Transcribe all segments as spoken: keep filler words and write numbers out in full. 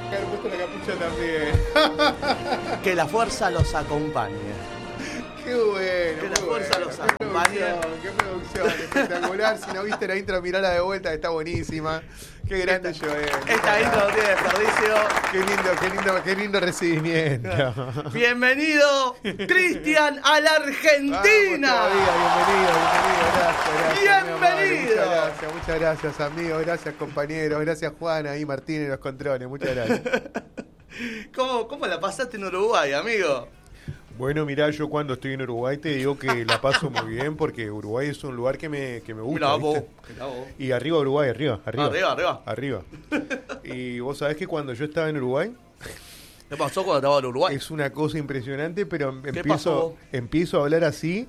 Claro, puesto la capucha también. Que la fuerza los acompañe. Qué bueno. Que la fuerza bueno. los acompañe. Qué producción, espectacular. Si no viste la intro, mirala de vuelta, que está buenísima. Qué grande esta, Joel. Esta intro no tiene desperdicio. Qué lindo, qué lindo, qué lindo recibimiento. Bienvenido, Cristian, a la Argentina. Vamos, bienvenido, bienvenido, gracias, gracias. Bienvenido. Muchas gracias, muchas gracias, amigos, gracias, compañeros, gracias, Juana y Martín en los controles, muchas gracias. ¿Cómo, cómo la pasaste en Uruguay, amigo? Bueno, mirá, yo cuando estoy en Uruguay te digo que la paso muy bien porque Uruguay es un lugar que me, que me gusta. Mirá vos, ¿viste? mirá vos. Y arriba Uruguay, arriba, arriba. Arriba, arriba. Arriba. Y vos sabés que cuando yo estaba en Uruguay... ¿Qué pasó cuando estaba en Uruguay? Es una cosa impresionante, pero ¿Qué empiezo, pasó? empiezo a hablar así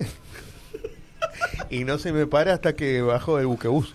y no se me para hasta que bajo del buquebús.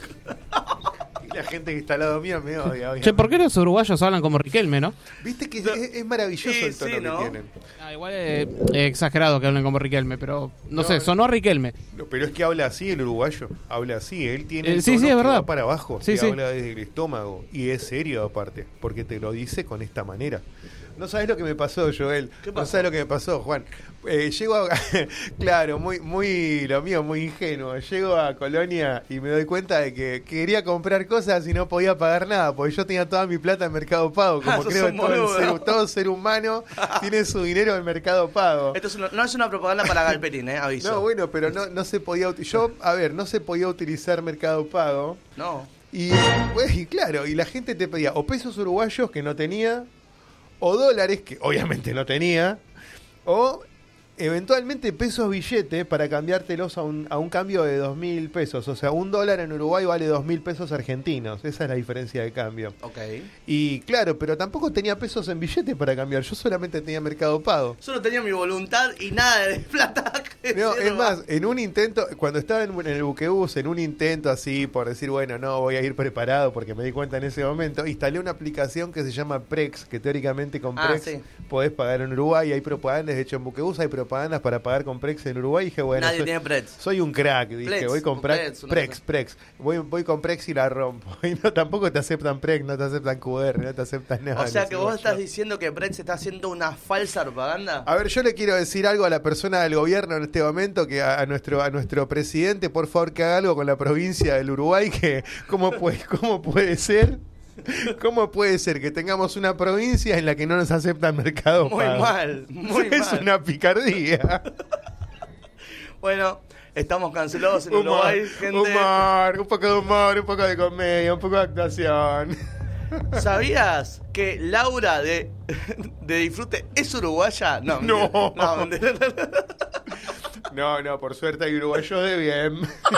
Y la gente que está al lado mío me odia. Obviamente. Che, ¿por qué los uruguayos hablan como Riquelme, no? Viste que es, es- es maravilloso Sí, el tono sí, ¿no? que tienen. Ah, igual es exagerado que hablen como Riquelme, pero no, No, sé, sonó a Riquelme. No, pero es que habla así el uruguayo, habla así, él tiene Eh, el sí, tono sí, es que verdad. va para abajo, Sí, que sí. habla desde el estómago y es serio aparte, porque te lo dice con esta manera. No sabes lo que me pasó, Joel. ¿Qué No pasó? sabes lo que me pasó, Juan. Eh, llego a... claro, muy, muy, lo mío, muy ingenuo. Llego a Colonia y me doy cuenta de que quería comprar cosas y no podía pagar nada, porque yo tenía toda mi plata en Mercado Pago, como Ah, sos creo un que todo, el boludo. ser, todo ser humano tiene su dinero en Mercado Pago. Esto es una- no es una propaganda para Galperín, eh, aviso. No, bueno, pero no, no se podía uti- yo, a ver, no se podía utilizar Mercado Pago No. y, pues, y claro, y la gente te pedía o pesos uruguayos que no tenía, o dólares que obviamente no tenía, o eventualmente pesos billetes para cambiártelos a un, a un cambio de dos mil pesos. O sea, un dólar en Uruguay vale dos mil pesos argentinos. Esa es la diferencia de cambio. Ok. Y claro, pero tampoco tenía pesos en billetes para cambiar. Yo solamente tenía Mercado Pago. Solo tenía mi voluntad y nada de plata. que No, sirva. es más, en un intento, cuando estaba en, en el buquebús, en un intento así, por decir, bueno, no, voy a ir preparado porque me di cuenta en ese momento, instalé una aplicación que se llama Prex, que teóricamente con Ah, Prex sí. podés pagar en Uruguay, hay propagandas, de hecho en buquebús hay propagandas para pagar con Prex en Uruguay, y dije, bueno, Nadie soy, tiene Pretz. soy un crack, dije, Plex, voy con o Prex, Pretz, una Prex, cosa. Prex, voy, voy con Prex y la rompo. Y no, tampoco te aceptan Prex, no te aceptan Q R, no te aceptan nada. O sea les que digo vos estás yo. diciendo que Pretz está haciendo una falsa propaganda. A ver, yo le quiero decir algo a la persona del gobierno en este momento, que a, a nuestro a nuestro presidente, por favor, que haga algo con la provincia del Uruguay, que cómo puede, cómo puede ser, cómo puede ser que tengamos una provincia en la que no nos aceptan Mercado Muy Pago. mal, muy Es mal. una picardía. Bueno, estamos cancelados en Humor, Uruguay, gente. humor, un poco de humor, un poco de comedia, un poco de actuación. ¿Sabías que Laura de, de Disfrute es uruguaya? No, No. mentira. no mentira. No, no, por suerte hay uruguayos de bien.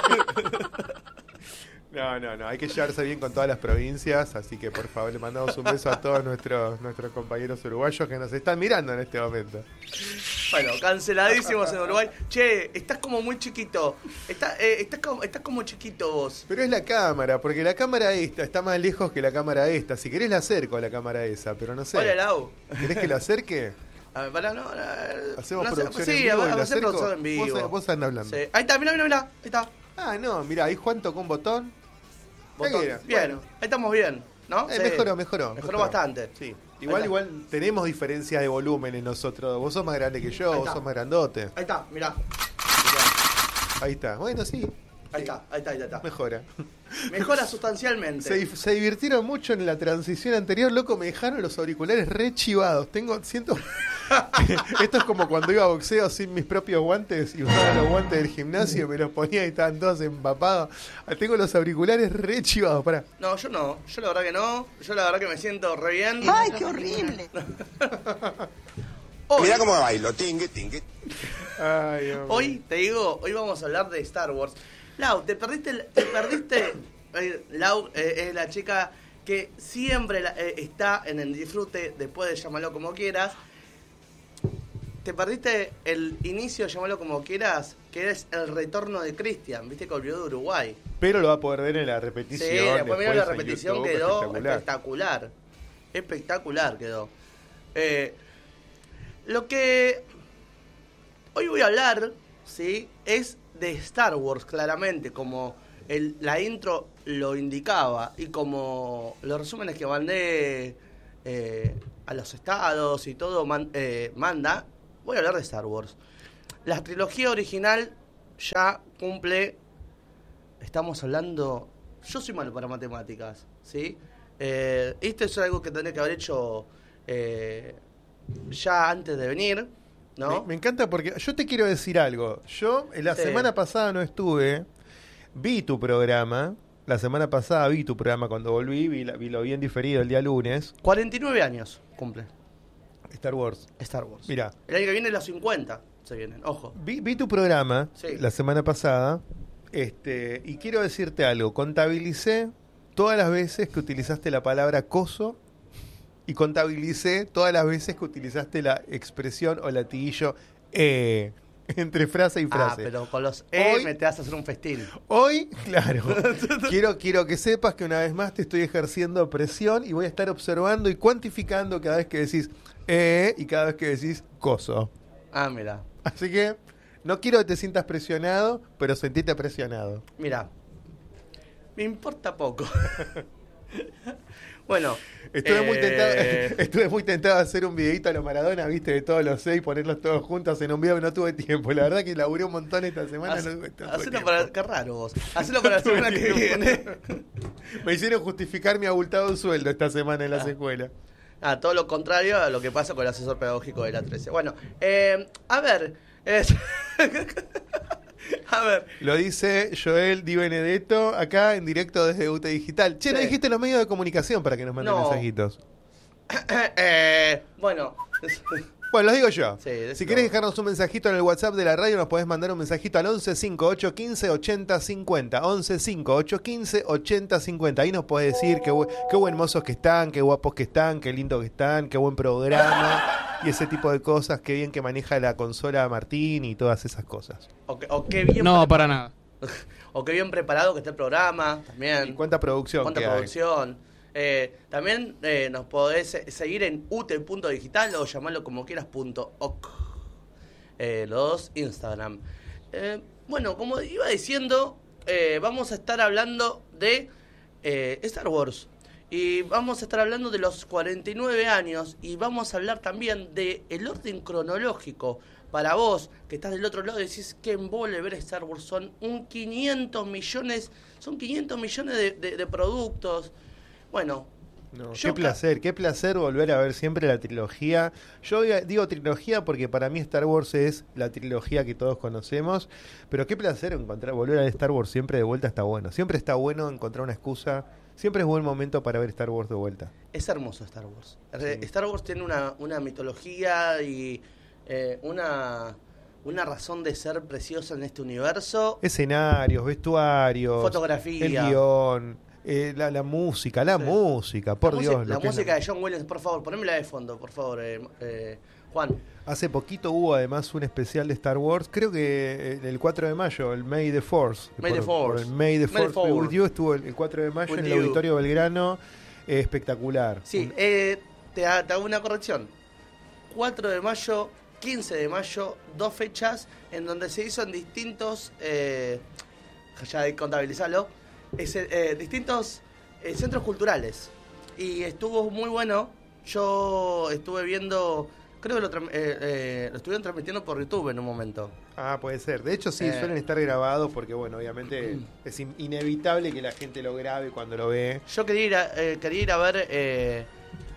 No, no, no, hay que llevarse bien con todas las provincias, así que por favor le mandamos un beso a todos nuestros nuestros compañeros uruguayos que nos están mirando en este momento. Bueno, canceladísimos en Uruguay. Che, estás como muy chiquito. Está, eh, estás, como, estás como chiquito vos. Pero es la cámara, porque la cámara esta está más lejos que la cámara esta. Si querés la acerco a la cámara esa, pero no sé. Hola, Lau. ¿Querés que la acerque? A ver, pará, no, no, Hacemos no sé, producción sí, en vivo y vamos la a hacer acerco. producción en vivo. Vos, vos andá hablando. Sí. Ahí está, mirá, mirá, mirá. Ahí está. Ah, no, mira, ahí Juan tocó un botón. Botón. Ahí era. Bien, Bueno. ahí estamos bien, ¿no? Eh, Sí. mejoró, mejoró. Mejoró bastante. Sí. Igual, está. igual tenemos diferencias de volumen en nosotros. Vos sos más grande que yo, Ahí vos está. sos más grandote. Ahí está, mirá. Ahí está. Bueno, sí. Ahí está, ahí está, ahí está. Mejora. Mejora sustancialmente. Se, dif- se divirtieron mucho en la transición anterior, loco, me dejaron los auriculares re chivados. Tengo, siento... Esto es como cuando iba a boxeo sin mis propios guantes y usaba los guantes del gimnasio, me los ponía y estaban todos empapados. Tengo los auriculares re chivados, pará. No, yo no. Yo la verdad que no. Yo la verdad que me siento re bien. ¡Ay, qué horrible! Hoy, Mirá cómo bailo, tingue, tingue. Ay, hombre. hoy, te digo, hoy vamos a hablar de Star Wars. Lau, te perdiste, el- te perdiste. eh, Lau eh, es la chica que siempre la- eh, está en el disfrute, después de llamarlo como quieras. Te perdiste el inicio, llámalo como quieras, que es el retorno de Cristian, viste que volvió de Uruguay. Pero lo va a poder ver en la Sí, repetición. después mira la en repetición, YouTube, quedó espectacular. espectacular. Espectacular quedó. Eh, lo que hoy voy a hablar, ¿sí? Es de Star Wars, claramente, como el, la intro lo indicaba y como los resúmenes que mandé eh, a los estados y todo man, eh, manda, voy a hablar de Star Wars. La trilogía original ya cumple, estamos hablando, yo soy malo para matemáticas, ¿sí? Eh, esto es algo que tendría que haber hecho eh, ya antes de venir, ¿no? Me, me encanta porque yo te quiero decir algo. Yo la Sí. semana pasada no estuve, vi tu programa. La semana pasada vi tu programa cuando volví, vi, la- vi lo bien diferido el día lunes. cuarenta y nueve años cumple Star Wars. Star Wars. Mirá, El año que viene los cincuenta se vienen, ojo. vi, vi tu programa Sí. la semana pasada, este, y quiero decirte algo. Contabilicé todas las veces que utilizaste la palabra coso y contabilicé todas las veces que utilizaste la expresión o latiguillo eh, entre frase y Ah, frase. pero con los E Hoy- me te vas a hacer un festín. Hoy, claro, quiero, quiero que sepas que una vez más te estoy ejerciendo presión y voy a estar observando y cuantificando cada vez que decís eh y cada vez que decís coso. Ah, mira, Así que no quiero que te sientas presionado, pero sentite presionado. mira. Me importa poco. Bueno. Estuve, muy eh, tentado, estuve muy tentado a hacer un videito a lo Maradona, viste, de todos los seis, ponerlos todos juntos en un video, pero no tuve tiempo. La verdad que laburé un montón esta semana. Hace- no tuve tanto Hacelo tiempo. para. Qué raro vos. Hacelo para la No tuve semana que tiempo. viene. Me hicieron justificar mi abultado sueldo esta semana en las Ah. escuelas. Ah, todo lo contrario a lo que pasa con el asesor pedagógico de la trece. Bueno, eh, a ver. es- a ver. Lo dice Joel Di Benedetto acá en directo desde U T E Digital. Che, no Sí. dijiste los medios de comunicación para que nos manden No. mensajitos. eh, bueno. Bueno, los digo yo. Sí, decilo. Si querés dejarnos un mensajito en el WhatsApp de la radio, nos podés mandar un mensajito al once cinco ocho uno cinco ochenta cincuenta. once cinco ocho uno cinco ochenta cincuenta. Ahí nos podés decir qué, bu- qué buen mozos que están, qué guapos que están, qué lindo que están, qué buen programa y ese tipo de cosas. Qué bien que maneja la consola Martín y todas esas cosas. O, que- o qué bien No, pre- para nada. o qué bien preparado que está el programa. También. Y cuánta producción ¿Cuánta que hay. producción? Eh, también eh, nos podés eh, seguir en ute.digital o llamarlo como quieras punto oc. Eh, los dos Instagram. Eh, bueno, como iba diciendo, eh, vamos a estar hablando de eh, Star Wars. Y vamos a estar hablando de los cuarenta y nueve años. Y vamos a hablar también de el orden cronológico. Para vos, que estás del otro lado y decís que embole ver Star Wars. Son un quinientos millones, son quinientos millones de, de- de productos. Bueno, No, Yo qué ca- placer, qué placer volver a ver siempre la trilogía. Yo diga- digo trilogía porque para mí Star Wars es la trilogía que todos conocemos, pero qué placer encontrar volver a ver Star Wars siempre de vuelta está bueno. Siempre está bueno encontrar una excusa, siempre es buen momento para ver Star Wars de vuelta. es hermoso Star Wars. Sí. Star Wars tiene una, una mitología y eh, una, una razón de ser preciosa en este universo. Escenarios, vestuarios, Fotografía. el guión, eh, la, la música, la Sí. música, por la Dios. música, lo la que es música de John Williams, por favor, ponémela de fondo, por favor, eh, eh, Juan. Hace poquito hubo además un especial de Star Wars, creo que eh, el cuatro de mayo, el May the Force. May the por- Force. por el May the May the Force be with Force. you, estuvo el, el cuatro de mayo With en el you. Auditorio Belgrano, eh, espectacular. Sí, Un- eh, te, ha- te hago una corrección. cuatro de mayo, quince de mayo, dos fechas en donde se hizo en distintos, eh, ya de contabilizarlo, ese, eh, distintos eh, centros culturales. Y estuvo muy bueno. Yo estuve viendo, creo que lo, tram- eh, eh, lo estuvieron transmitiendo por YouTube en un momento. Ah, puede ser. De hecho, sí, Eh. suelen estar grabados porque, bueno, obviamente es in- inevitable que la gente lo grabe cuando lo ve. Yo quería ir a, eh, quería ir a ver eh,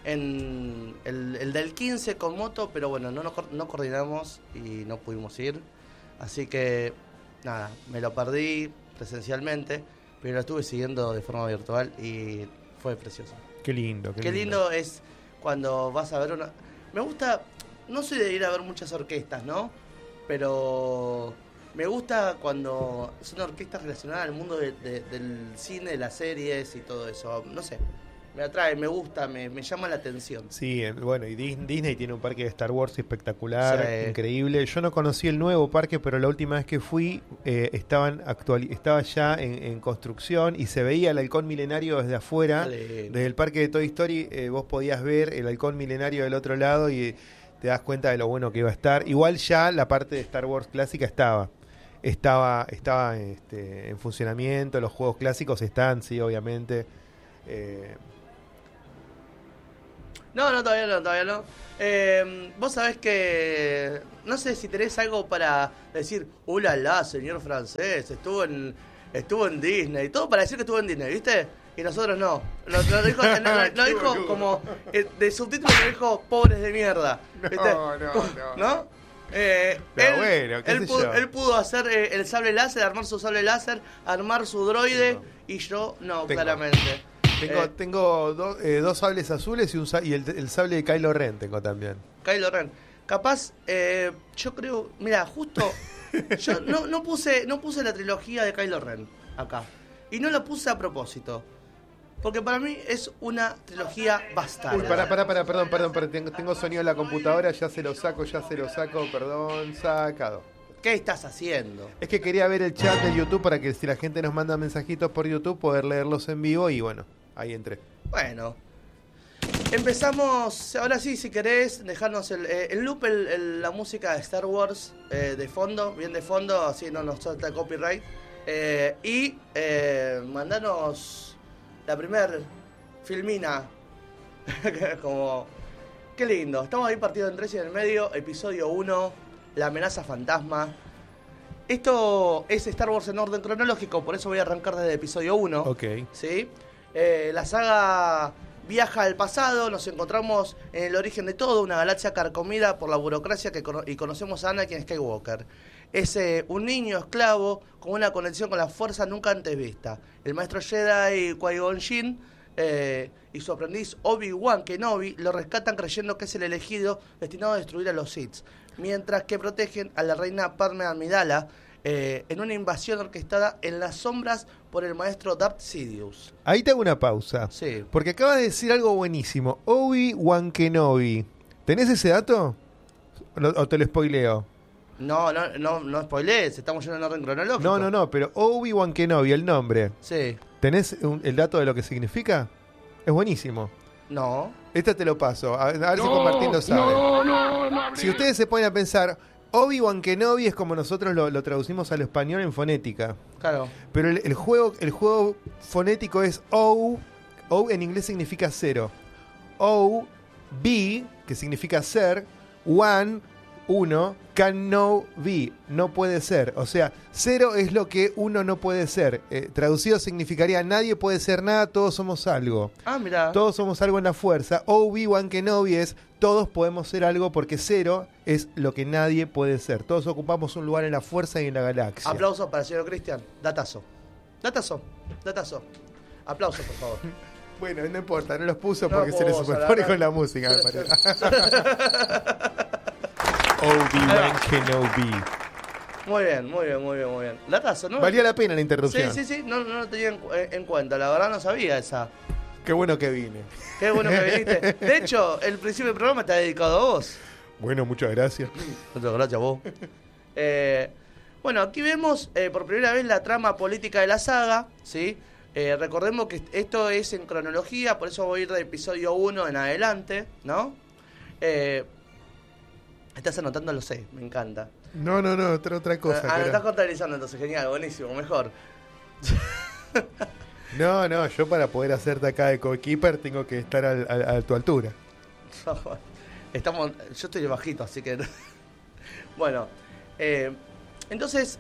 en el, el del quince con moto, pero bueno, no, nos cor- no coordinamos y no pudimos ir. Así que, nada, me lo perdí presencialmente, pero lo estuve siguiendo de forma virtual y fue precioso. Qué lindo, qué, Qué lindo es cuando vas a ver una... Me gusta, no soy de ir a ver muchas orquestas, ¿no? Pero me gusta cuando son orquestas relacionadas al mundo de- de- del cine, de las series y todo eso. No sé, me atrae, me gusta, me, me llama la atención. Sí, eh, bueno, y Dis- Disney tiene un parque de Star Wars espectacular, Sí. increíble. Yo no conocí el nuevo parque, pero la última vez que fui eh, estaban actuali- estaba ya en, en construcción y se veía el halcón milenario desde afuera. Dale. Desde el parque de Toy Story eh, vos podías ver el halcón milenario del otro lado y te das cuenta de lo bueno que iba a estar. Igual ya la parte de Star Wars clásica estaba. Estaba, estaba este, en funcionamiento, los juegos clásicos están, sí, obviamente. Eh, No, no, todavía no, todavía no. Eh, vos sabés que... No sé si tenés algo para decir, ¡Hola, la, señor francés! Estuvo en estuvo en Disney. Todo para decir que estuvo en Disney, ¿viste? Y nosotros no. Lo, lo dijo, no, no, lo dijo como... Eh, de subtítulo lo dijo, pobres de mierda. ¿Viste? No, no, no. ¿No? Eh, Pero él, bueno, qué él, sé pudo, yo. él pudo hacer eh, el sable láser, armar su sable láser, armar su droide, No. y yo no, Tengo. claramente. Tengo, Eh, tengo do- eh, dos sables azules y, un sa- y el, el sable de Kylo Ren tengo también. Kylo Ren. Capaz, eh, yo creo, mira, justo, yo no, no puse no puse la trilogía de Kylo Ren acá. Y no la puse a propósito. Porque para mí es una trilogía bastarda. Uy, pará, pará, pará, perdón, perdón, perdón, tengo, tengo sonido en la computadora, ya se lo saco, ya se lo saco, perdón, sacado. ¿Qué estás haciendo? Es que quería ver el chat de YouTube para que si la gente nos manda mensajitos por YouTube, poder leerlos en vivo y bueno, ahí entré. Bueno. Empezamos, ahora sí, si querés, dejarnos el, eh, el loop, el, el- la música de Star Wars eh, de fondo, bien de fondo, así no nos salta copyright. Eh, y eh, mandanos la primer filmina. Como, qué lindo. Estamos ahí partidos en tres y en el medio, episodio uno, la amenaza fantasma. Esto es Star Wars en orden cronológico, por eso voy a arrancar desde episodio uno. Ok. ¿Sí? Eh, la saga viaja al pasado, nos encontramos en el origen de todo, una galaxia carcomida por la burocracia que cono- y conocemos a Anakin Skywalker. Es eh, un niño esclavo con una conexión con la fuerza nunca antes vista. El maestro Jedi Qui-Gon Jinn eh, y su aprendiz Obi-Wan Kenobi lo rescatan creyendo que es el elegido destinado a destruir a los Sith, mientras que protegen a la reina Padmé Amidala eh, en una invasión orquestada en las sombras por el maestro Darth Sidious. Ahí te hago una pausa. Sí. Porque acabas de decir algo buenísimo. Obi-Wan Kenobi. ¿Tenés ese dato? ¿O lo- o te lo spoileo? No, no, no, no spoilees, estamos yendo en orden cronológico. No, no, no, pero Obi-Wan Kenobi, el nombre. Sí. ¿Tenés un- el dato de lo que significa? Es buenísimo. No. Este te lo paso. A, a ver si con Martín lo sabe. Si ustedes se ponen a pensar, Obi-Wan Kenobi es como nosotros lo, lo traducimos al español en fonética. Claro. Pero el, el juego el juego fonético es O. O en inglés significa cero. O, B, que significa ser. One, uno. Can no be, no puede ser. O sea, cero es lo que uno no puede ser. Eh, traducido significaría nadie puede ser nada, todos somos algo. Ah, mira. Todos somos algo en la fuerza. Obi-Wan Kenobi es todos podemos ser algo porque cero es lo que nadie puede ser. Todos ocupamos un lugar en la fuerza y en la galaxia. Aplausos para el señor Cristian. Datazo. Datazo. Datazo. Aplausos, por favor. Bueno, no importa, no los puso No porque se les puso, la superpone verdad. con la música, me parece. Obi-Wan Kenobi. Muy bien, muy bien, muy bien, muy bien. Datazo, ¿no? Valía la pena la Sí, interrupción. sí, sí, no, no lo tenía en, en cuenta, la verdad no sabía esa. Qué bueno que vine. Qué bueno que viniste. De hecho, el principio del programa está dedicado a vos. Bueno, muchas gracias. Muchas gracias, vos. Eh, bueno, aquí vemos eh, por primera vez la trama política de la saga, ¿sí? Eh, recordemos que esto es en cronología, por eso voy a ir de episodio uno en adelante, ¿no? Eh, estás anotando, lo sé, me encanta. No, no, no, otra, otra cosa. ah, cara. lo estás contabilizando, entonces, genial, buenísimo, mejor. No, no, yo para poder hacerte acá de coequiper tengo que estar al- al- a tu altura. Estamos, yo estoy de bajito, así que... Bueno, eh, entonces...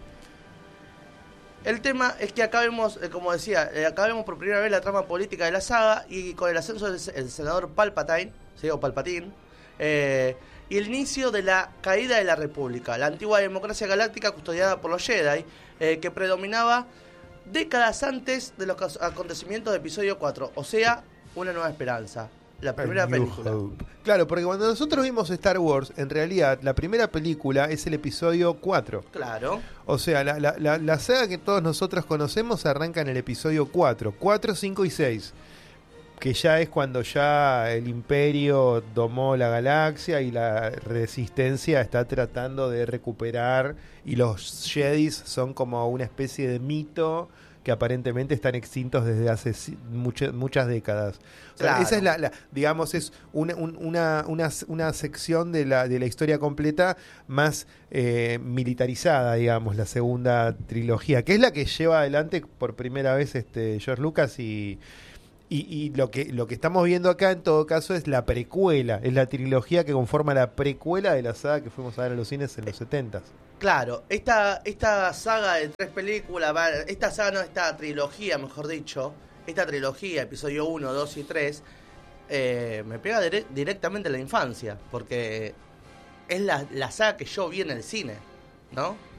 El tema es que acá vemos, eh, como decía, eh, acá vemos por primera vez la trama política de la saga y con el ascenso del el senador Palpatine, ¿sí? o Palpatine, eh, y el inicio de la caída de la República, la antigua democracia galáctica custodiada por los Jedi, eh, que predominaba décadas antes de los cas- acontecimientos de episodio cuatro, o sea, Una Nueva Esperanza, la primera A New película. Hope. Claro, porque cuando nosotros vimos Star Wars, en realidad la primera película es el episodio cuatro. Claro, O sea, la, la, la, la saga que todos nosotros conocemos arranca en el episodio cuatro. cuatro, cinco y seis. Que ya es cuando ya el imperio domó la galaxia y la resistencia está tratando de recuperar. Y los Jedis son como una especie de mito que aparentemente están extintos desde hace ci- muchas muchas décadas. O sea, Claro. esa es la, la- digamos, es una, un- una, una, una sección de la, de la historia completa más eh, militarizada, digamos, la segunda trilogía, que es la que lleva adelante por primera vez este George Lucas y, Y, y lo que lo que estamos viendo acá en todo caso es la precuela, es la trilogía que conforma la precuela de la saga que fuimos a ver en los cines en los setentas. Claro, esta, esta saga de tres películas, va- esta saga no, esta trilogía, mejor dicho, esta trilogía, episodio uno, dos y tres, eh, me pega dire- directamente a la infancia, porque es la, la saga que yo vi en el cine, ¿no?